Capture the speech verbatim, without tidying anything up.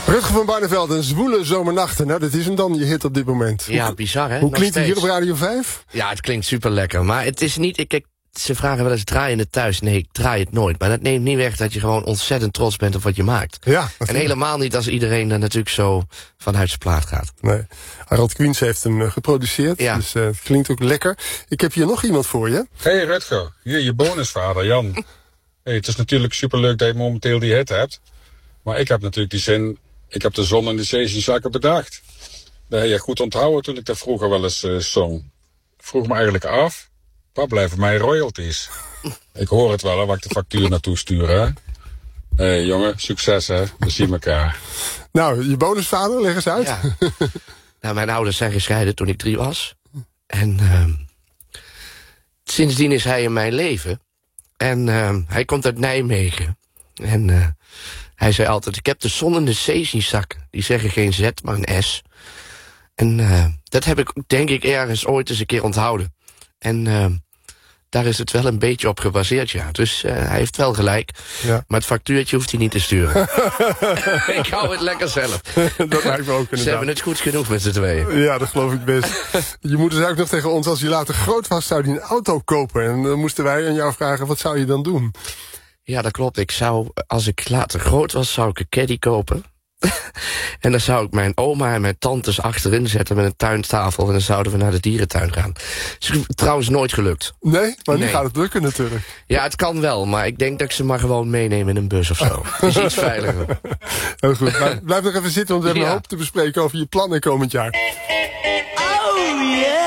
Rutger van Barneveld, een zwoele zomernachten. Nou, dat is hem dan, je hit op dit moment. Ja, hoe, bizar, hè? Hoe Nog klinkt hij hier steeds. op Radio vijf? Ja, het klinkt super lekker. Maar het is niet... Ik, kijk, ze vragen wel eens, draai je het thuis? Nee, ik draai het nooit. Maar dat neemt niet weg dat je gewoon ontzettend trots bent op wat je maakt. Ja. En helemaal niet als iedereen er natuurlijk zo vanuit zijn plaat gaat. Nee. Harold Queens heeft hem uh, geproduceerd, Ja. dus uh, het klinkt ook lekker. Ik heb hier nog iemand voor je. Hey Rutger, hier je bonusvader Jan. Hey, het is natuurlijk superleuk dat je momenteel die hit hebt. Maar ik heb natuurlijk die zin, ik heb de zon en de zee zien zakken bedacht. Dat heb je goed onthouden toen ik dat vroeger wel eens uh, zong. Vroeg me eigenlijk af, waar blijven mijn royalties? Ik hoor het wel, hè, waar ik de factuur naartoe stuur, hè. Hey jongen, succes hè, we zien elkaar. Nou, je bonusvader, leg eens uit. Ja. Nou, mijn ouders zijn gescheiden toen ik drie was. En uh, sindsdien is hij in mijn leven. En uh, hij komt uit Nijmegen. En uh, hij zei altijd, ik heb de zon en de zee zien zakken. Die zeggen geen Z, maar een S. En uh, dat heb ik denk ik ergens ooit eens een keer onthouden. En uh, daar is het wel een beetje op gebaseerd, ja. Dus uh, hij heeft wel gelijk. Ja. Maar het factuurtje hoeft hij niet te sturen. Ik hou het lekker zelf. Dat lijkt me ook inderdaad. Ze hebben het goed genoeg met z'n tweeën. Ja, dat geloof ik best. Je moeder zei ook nog tegen ons, als je later groot was, zou je een auto kopen. En dan moesten wij aan jou vragen, wat zou je dan doen? Ja, dat klopt. Ik zou, als ik later groot was, zou ik een caddy kopen. En dan zou ik mijn oma en mijn tantes achterin zetten met een tuintafel. En dan zouden we naar de dierentuin gaan. Is trouwens nooit gelukt. Nee, maar nu Nee. gaat het lukken natuurlijk. Ja, het kan wel, maar ik denk dat ik ze maar gewoon meeneem in een bus of zo. Het is iets veiliger. Heel goed. Blijf, blijf nog even zitten, want we hebben Ja. een hoop te bespreken over je plannen komend jaar. Oh yeah!